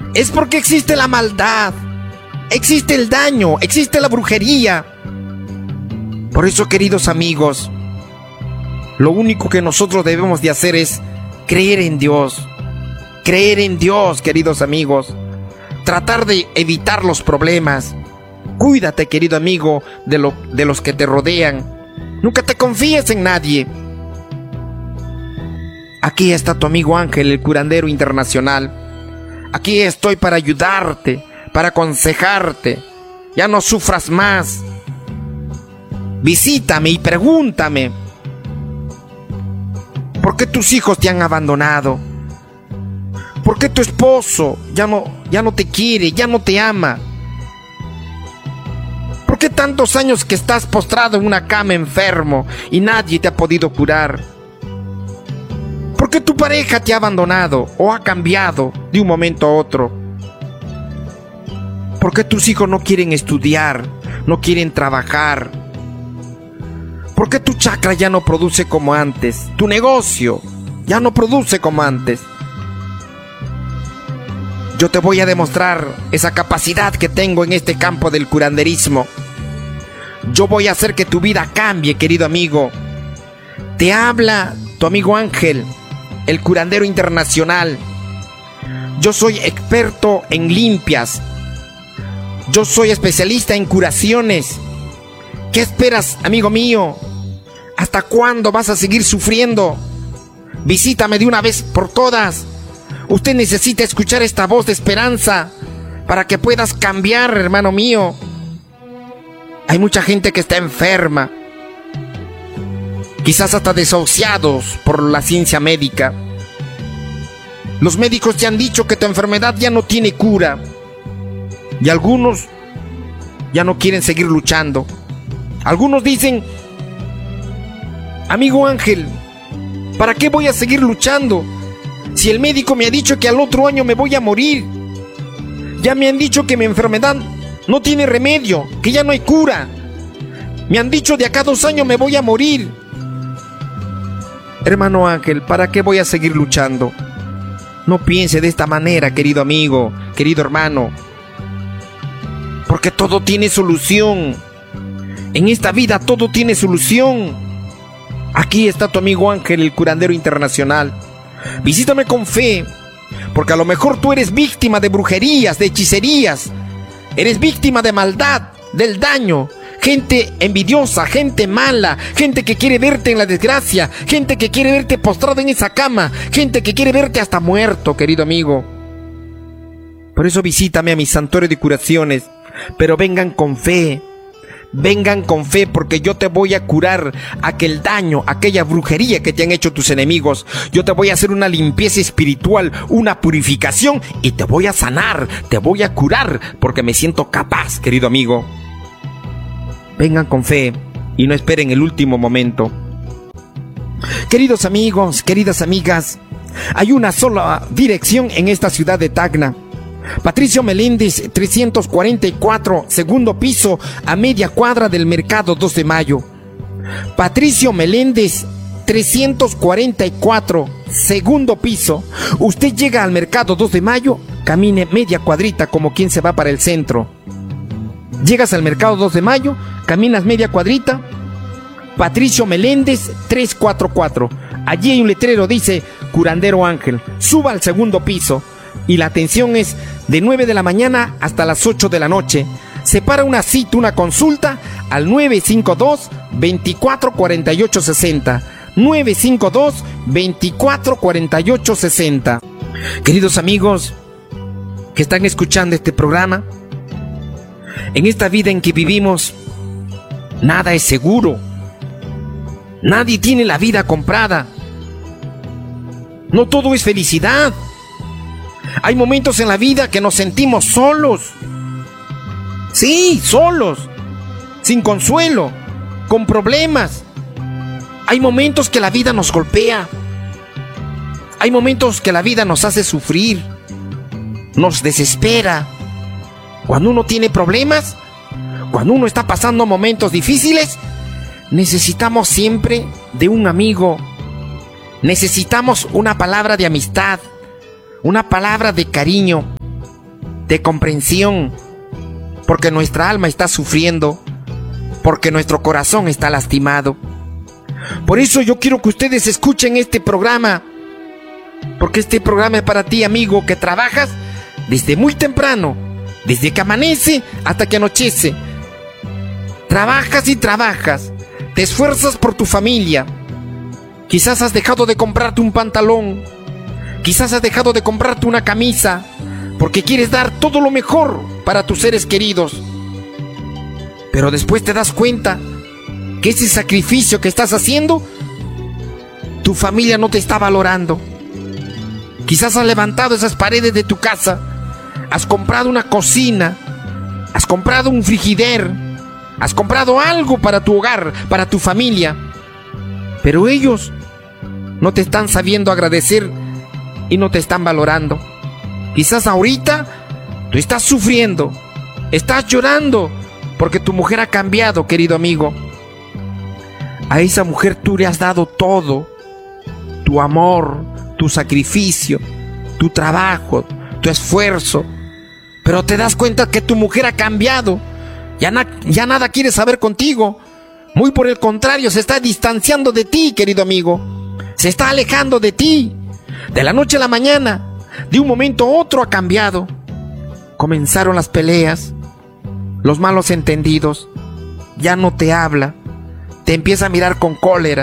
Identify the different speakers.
Speaker 1: Es porque existe la maldad, existe el daño, existe la brujería. Por eso, queridos amigos, lo único que nosotros debemos de hacer es creer en Dios. Creer en Dios, queridos amigos. Tratar de evitar los problemas. Cuídate, querido amigo, de los que te rodean. Nunca te confíes en nadie. Aquí está tu amigo Ángel, el curandero internacional. Aquí estoy para ayudarte, para aconsejarte. Ya no sufras más. Visítame y pregúntame: ¿por qué tus hijos te han abandonado? ¿Por qué tu esposo ya no te quiere, ya no te ama? ¿Por qué tantos años que estás postrado en una cama enfermo y nadie te ha podido curar? ¿Por qué tu pareja te ha abandonado o ha cambiado de un momento a otro? ¿Por qué tus hijos no quieren estudiar, no quieren trabajar? ¿Por qué tu chakra ya no produce como antes? Tu negocio ya no produce como antes. Yo te voy a demostrar esa capacidad que tengo en este campo del curanderismo. Yo voy a hacer que tu vida cambie, querido amigo. Te habla tu amigo Ángel, el curandero internacional. Yo soy experto en limpias. Yo soy especialista en curaciones. ¿Qué esperas, amigo mío? ¿Hasta cuándo vas a seguir sufriendo? Visítame de una vez por todas. Usted necesita escuchar esta voz de esperanza para que puedas cambiar, hermano mío. Hay mucha gente que está enferma, quizás hasta desahuciados por la ciencia médica. Los médicos te han dicho que tu enfermedad ya no tiene cura, y algunos ya no quieren seguir luchando. Algunos dicen: amigo Ángel, ¿para qué voy a seguir luchando? Si el médico me ha dicho que al otro año me voy a morir. Ya me han dicho que mi enfermedad no tiene remedio, que ya no hay cura. Me han dicho de acá a 2 años me voy a morir. Hermano Ángel, ¿para qué voy a seguir luchando? No piense de esta manera, querido amigo, querido hermano. Porque todo tiene solución. En esta vida todo tiene solución. Aquí está tu amigo Ángel, el curandero internacional. Visítame con fe, porque a lo mejor tú eres víctima de brujerías, de hechicerías. Eres víctima de maldad, del daño. Gente envidiosa, gente mala, gente que quiere verte en la desgracia, gente que quiere verte postrado en esa cama, gente que quiere verte hasta muerto, querido amigo. Por eso visítame a mi santuario de curaciones, pero vengan con fe. Vengan con fe, porque yo te voy a curar aquel daño, aquella brujería que te han hecho tus enemigos. Yo te voy a hacer una limpieza espiritual, una purificación, y te voy a sanar, te voy a curar, porque me siento capaz, querido amigo. Vengan con fe y no esperen el último momento. Queridos amigos, queridas amigas, hay una sola dirección en esta ciudad de Tacna. Patricio Meléndez, 344, segundo piso, a media cuadra del Mercado 2 de Mayo. Patricio Meléndez, 344, segundo piso. Usted llega al Mercado 2 de Mayo, camine media cuadrita como quien se va para el centro. Llegas al Mercado 2 de Mayo, caminas media cuadrita. Patricio Meléndez, 344. Allí hay un letrero, dice Curandero Ángel. Suba al segundo piso. Y la atención es de 9 de la mañana hasta las 8 de la noche. Separa una cita, una consulta al 952-244860. 952-244860. Queridos amigos que están escuchando este programa, en esta vida en que vivimos, nada es seguro. Nadie tiene la vida comprada. No todo es felicidad. Hay momentos en la vida que nos sentimos solos. Sí, solos, sin consuelo, con problemas. Hay momentos que la vida nos golpea. Hay momentos que la vida nos hace sufrir, nos desespera. Cuando uno tiene problemas, cuando uno está pasando momentos difíciles, necesitamos siempre de un amigo. Necesitamos una palabra de amistad, una palabra de cariño. de comprensión, porque nuestra alma está sufriendo, porque nuestro corazón está lastimado. Por eso yo quiero que ustedes escuchen este programa, porque este programa es para ti, amigo, que trabajas desde muy temprano, desde que amanece hasta que anochece. Trabajas y trabajas, te esfuerzas por tu familia. Quizás has dejado de comprarte un pantalón, quizás has dejado de comprarte una camisa, porque quieres dar todo lo mejor para tus seres queridos. Pero después te das cuenta que ese sacrificio que estás haciendo, tu familia no te está valorando. Quizás has levantado esas paredes de tu casa, has comprado una cocina, has comprado un frigider, has comprado algo para tu hogar, para tu familia, pero ellos no te están sabiendo agradecer y no te están valorando. Quizás ahorita tú estás sufriendo, estás llorando porque tu mujer ha cambiado, querido amigo. A esa mujer tú le has dado todo, tu amor, tu sacrificio, tu trabajo, tu esfuerzo, pero te das cuenta que tu mujer ha cambiado. Ya nada quiere saber contigo. Muy por el contrario, se está distanciando de ti, querido amigo. Se está alejando de ti. De la noche a la mañana, de un momento a otro ha cambiado. Comenzaron las peleas, los malos entendidos. Ya no te habla, te empieza a mirar con cólera.